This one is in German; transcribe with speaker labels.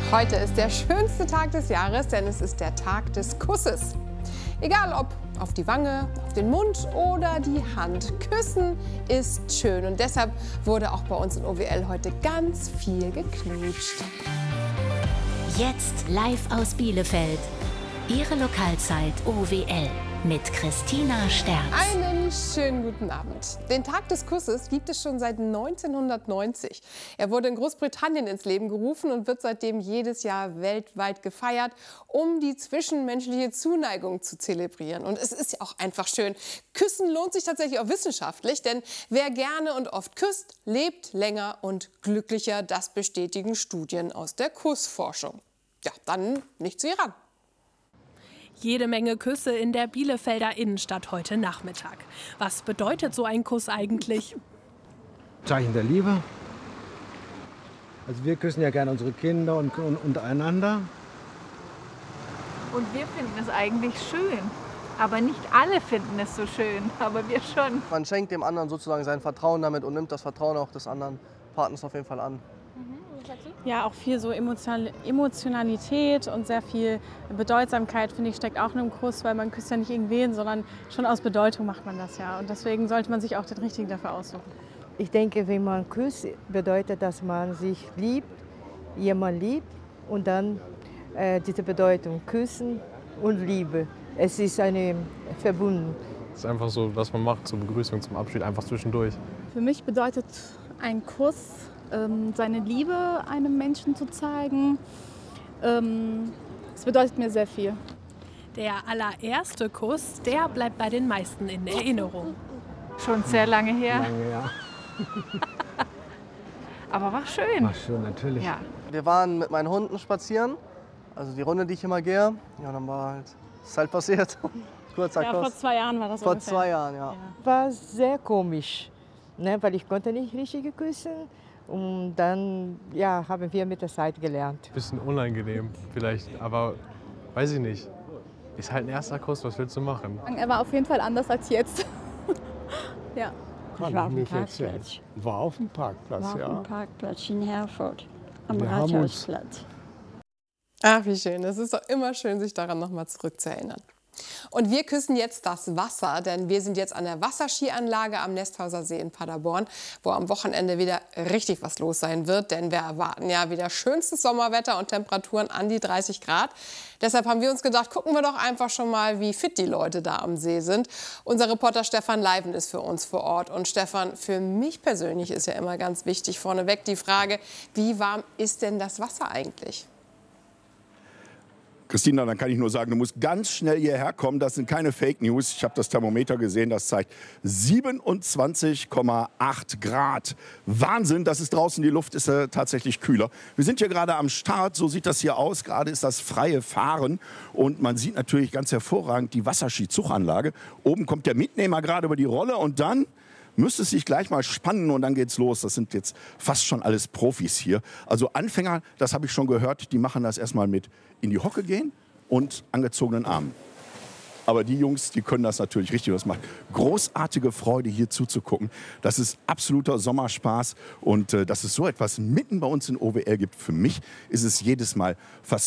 Speaker 1: Heute ist der schönste Tag des Jahres, denn es ist der Tag des Kusses. Egal ob auf die Wange, auf den Mund oder die Hand. Küssen ist schön und deshalb wurde auch bei uns in OWL heute ganz viel geknutscht.
Speaker 2: Jetzt live aus Bielefeld. Ihre Lokalzeit OWL mit Christina Sterz.
Speaker 1: Einen schönen guten Abend. Den Tag des Kusses gibt es schon seit 1990. Er wurde in Großbritannien ins Leben gerufen und wird seitdem jedes Jahr weltweit gefeiert, um die zwischenmenschliche Zuneigung zu zelebrieren. Und es ist ja auch einfach schön. Küssen lohnt sich tatsächlich auch wissenschaftlich, denn wer gerne und oft küsst, lebt länger und glücklicher. Das bestätigen Studien aus der Kussforschung. Ja, dann nicht zu ihr ran.
Speaker 3: Jede Menge Küsse in der Bielefelder Innenstadt heute Nachmittag. Was bedeutet so ein Kuss eigentlich?
Speaker 4: Zeichen der Liebe. Also wir küssen ja gerne unsere Kinder und untereinander.
Speaker 5: Und wir finden es eigentlich schön. Aber nicht alle finden es so schön, aber wir schon.
Speaker 6: Man schenkt dem anderen sozusagen sein Vertrauen damit und nimmt das Vertrauen auch des anderen Partners auf jeden Fall an.
Speaker 7: Ja, auch viel so Emotionalität und sehr viel Bedeutsamkeit, finde ich, steckt auch in einem Kuss, weil man küsst ja nicht irgendwen, sondern schon aus Bedeutung macht man das ja. Und deswegen sollte man sich auch den richtigen dafür aussuchen.
Speaker 8: Ich denke, wenn man küsst, bedeutet, dass man sich liebt, jemand liebt und dann diese Bedeutung küssen und Liebe. Es ist eine verbunden.
Speaker 9: Es ist einfach so, was man macht zur Begrüßung, zum Abschied, einfach zwischendurch.
Speaker 10: Für mich bedeutet ein Kuss, seine Liebe einem Menschen zu zeigen. Es bedeutet mir sehr viel.
Speaker 3: Der allererste Kuss, der bleibt bei den meisten in Erinnerung.
Speaker 5: Schon sehr lange her.
Speaker 4: Lange, ja.
Speaker 5: Aber war schön.
Speaker 4: War schön, natürlich.
Speaker 5: Ja.
Speaker 6: Wir waren mit meinen Hunden spazieren, also die Runde, die ich immer gehe. Ja, dann ist halt passiert. Kurzer
Speaker 7: Ja,
Speaker 6: Kuss.
Speaker 7: vor 2 Jahren war das
Speaker 6: Vor
Speaker 7: ungefähr.
Speaker 6: 2 Jahren, ja.
Speaker 8: War sehr komisch, ne, weil ich konnte nicht richtig küssen. Und dann haben wir mit der Zeit gelernt.
Speaker 9: Bisschen unangenehm vielleicht, aber weiß ich nicht. Ist halt ein erster Kuss, was willst du machen?
Speaker 10: Er war auf jeden Fall anders als jetzt. Ja.
Speaker 4: Kann ich mich erzählen. War auf dem Parkplatz,
Speaker 11: War auf dem Parkplatz in Herford, am
Speaker 4: Wir haben uns-
Speaker 11: Rathausplatz.
Speaker 1: Ach, wie schön. Es ist doch immer schön, sich daran noch mal zurückzuerinnern. Und wir küssen jetzt das Wasser, denn wir sind jetzt an der Wasserskianlage am Nesthauser See in Paderborn, wo am Wochenende wieder richtig was los sein wird, denn wir erwarten ja wieder schönstes Sommerwetter und Temperaturen an die 30 Grad. Deshalb haben wir uns gedacht, gucken wir doch einfach schon mal, wie fit die Leute da am See sind. Unser Reporter Stefan Leiven ist für uns vor Ort. Und Stefan, für mich persönlich ist ja immer ganz wichtig vorneweg die Frage, wie warm ist denn das Wasser eigentlich?
Speaker 12: Christina, dann kann ich nur sagen, du musst ganz schnell hierher kommen. Das sind keine Fake News. Ich habe das Thermometer gesehen, das zeigt 27,8 Grad. Wahnsinn, das ist draußen, die Luft ist tatsächlich kühler. Wir sind hier gerade am Start, so sieht das hier aus. Gerade ist das freie Fahren und man sieht natürlich ganz hervorragend die Wasserskizuganlage. Oben kommt der Mitnehmer gerade über die Rolle und dann müsste es sich gleich mal spannen und dann geht's los. Das sind jetzt fast schon alles Profis hier. Also Anfänger, das habe ich schon gehört, die machen das erstmal mit in die Hocke gehen und angezogenen Armen. Aber die Jungs, die können das natürlich richtig. Das macht großartige Freude, hier zuzugucken. Das ist absoluter Sommerspaß. Und dass es so etwas mitten bei uns in OWL gibt, für mich ist es jedes Mal faszinierend.